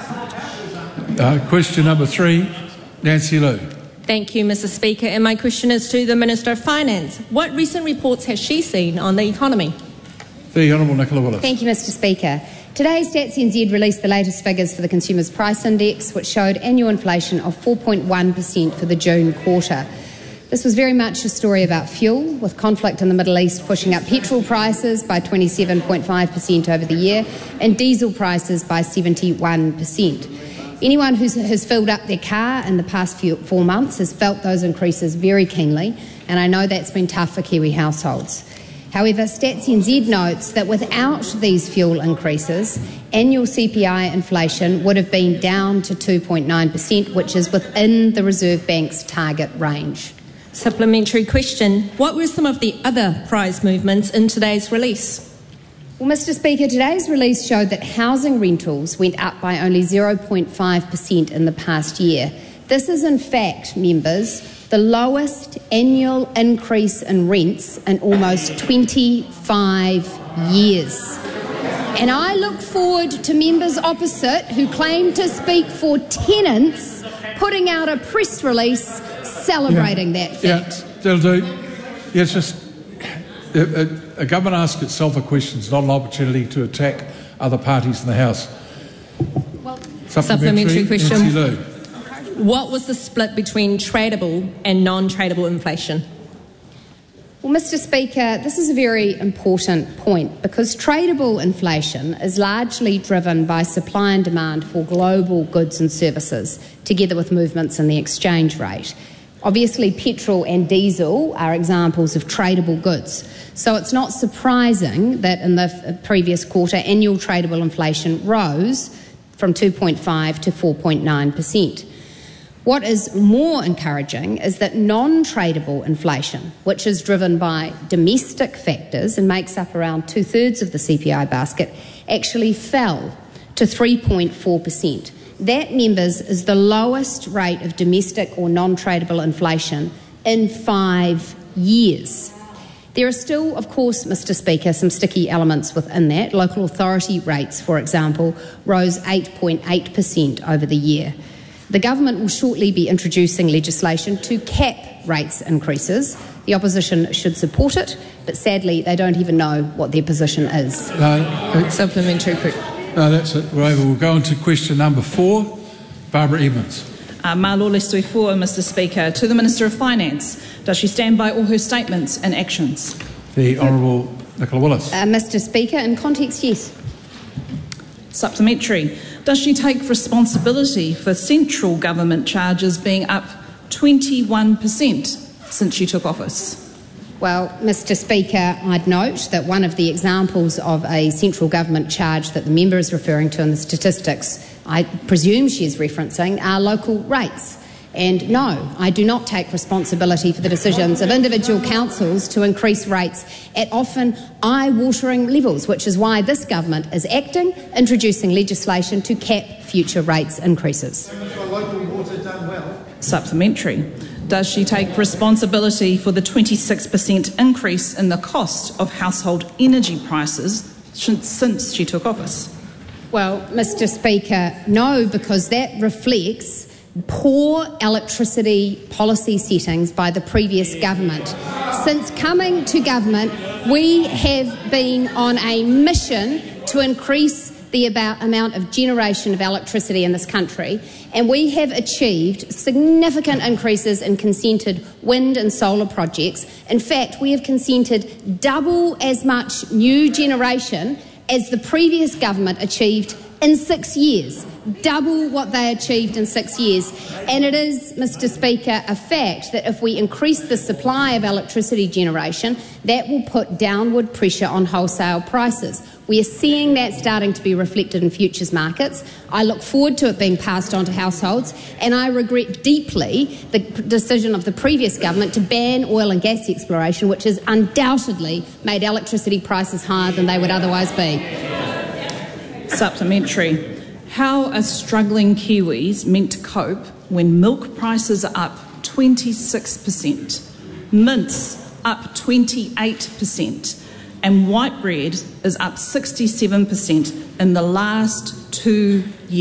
Question number 3, Nancy Liu. Thank you, Mr. Speaker. And my question is to the Minister of Finance. What recent reports has she seen on the economy? The Honourable Nicola Willis. Thank you, Mr. Speaker. Today, Stats NZ released the latest figures for the Consumers Price Index, which showed annual inflation of 4.1% for the June quarter. This was very much a story about fuel, with conflict in the Middle East pushing up petrol prices by 27.5% over the year and diesel prices by 71%. Anyone who has filled up their car in the past 4 months has felt those increases very keenly, and I know that's been tough for Kiwi households. However, Stats NZ notes that without these fuel increases, annual CPI inflation would have been down to 2.9%, which is within the Reserve Bank's target range. Supplementary question. What were some of the other price movements in today's release? Well, Mr. Speaker, today's release showed that housing rentals went up by only 0.5% in the past year. This is, in fact, members, the lowest annual increase in rents in almost 25 years. And I look forward to members opposite who claim to speak for tenants putting out a press release celebrating that fact. Yeah, they'll do. Yeah, it's just a government asks itself a question. It's not an opportunity to attack other parties in the House. Well, supplementary question. Nancy Liu. What was the split between tradable and non-tradable inflation? Well, Mr. Speaker, this is a very important point because tradable inflation is largely driven by supply and demand for global goods and services, together with movements in the exchange rate. Obviously, petrol and diesel are examples of tradable goods. So it's not surprising that in the previous quarter, annual tradable inflation rose from 2.5 to 4.9%. What is more encouraging is that non-tradable inflation, which is driven by domestic factors and makes up around 2/3 of the CPI basket, actually fell to 3.4%. That, members, is the lowest rate of domestic or non-tradable inflation in 5 years. There are still, of course, Mr. Speaker, some sticky elements within that. Local authority rates, for example, rose 8.8% over the year. The government will shortly be introducing legislation to cap rates increases. The opposition should support it, but sadly they don't even know what their position is. Supplementary question. No, that's it. We'll go on to question number 4. Barbara Edmonds. Malo Lestui Fua, Mr. Speaker. To the Minister of Finance, does she stand by all her statements and actions? The Honourable Nicola Willis. Mr. Speaker, in context, yes. Supplementary. Does she take responsibility for central government charges being up 21% since she took office? Well, Mr. Speaker, I'd note that one of the examples of a central government charge that the member is referring to in the statistics, I presume she is referencing, are local rates. And no, I do not take responsibility for the decisions of individual councils to increase rates at often eye-watering levels, which is why this government is acting, introducing legislation to cap future rates increases. Supplementary. Does she take responsibility for the 26% increase in the cost of household energy prices since she took office? Well, Mr. Speaker, no, because that reflects poor electricity policy settings by the previous government. Since coming to government, we have been on a mission to increase the amount of generation of electricity in this country, and we have achieved significant increases in consented wind and solar projects. In fact, we have consented double as much new generation as the previous government achieved in 6 years. Double what they achieved in 6 years. And it is, Mr. Speaker, a fact that if we increase the supply of electricity generation, that will put downward pressure on wholesale prices. We are seeing that starting to be reflected in futures markets. I look forward to it being passed on to households, and I regret deeply the decision of the previous government to ban oil and gas exploration, which has undoubtedly made electricity prices higher than they would otherwise be. Supplementary. How are struggling Kiwis meant to cope when milk prices are up 26%, mince up 28%, and white bread is up 67% in the last 2 years?